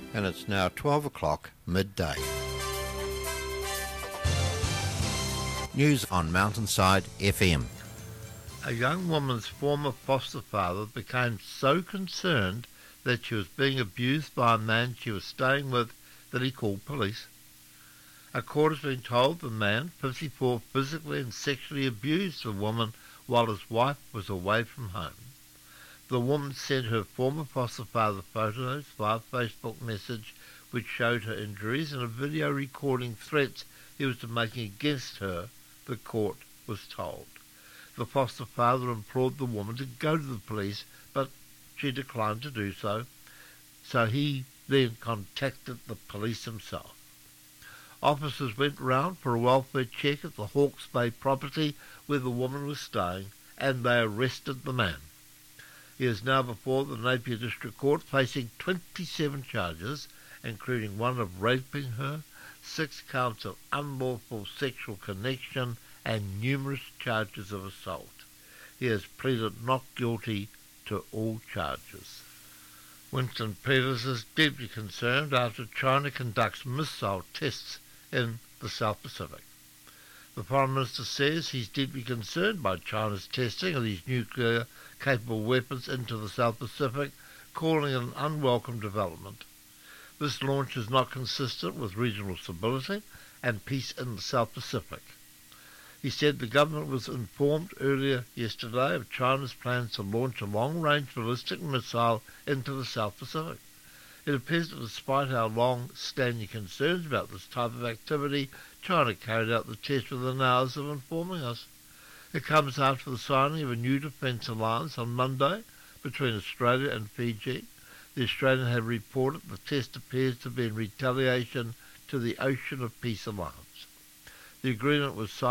and it's now 12 o'clock midday. News on Mountainside FM. A young woman's former foster father became so concerned that she was being abused by a man she was staying with that he called police. A court has been told the man, 54, physically and sexually abused the woman while his wife was away from home. The woman sent her former foster father photos via Facebook message which showed her injuries and a video recording threats he was making against her, the court was told. The foster father implored the woman to go to the police, but she declined to do so, so he then contacted the police himself. Officers went round for a welfare check at the Hawke's Bay property where the woman was staying, and they arrested the man. He is now before the Napier District Court facing 27 charges, including one of raping her, 6 counts of unlawful sexual connection, and numerous charges of assault. He has pleaded not guilty to all charges. Winston Peters is deeply concerned after China conducts missile tests in the South Pacific. The Prime Minister says he's deeply concerned by China's testing of these nuclear-capable weapons into the South Pacific, calling it an unwelcome development. This launch is not consistent with regional stability and peace in the South Pacific. He said the government was informed earlier yesterday of China's plans to launch a long-range ballistic missile into the South Pacific. It appears that despite our long-standing concerns about this type of activity, China carried out the test within hours of informing us. It comes after the signing of a new defence alliance on Monday between Australia and Fiji. The Australian had reported the test appears to be in retaliation to the Ocean of Peace alliance. The agreement was signed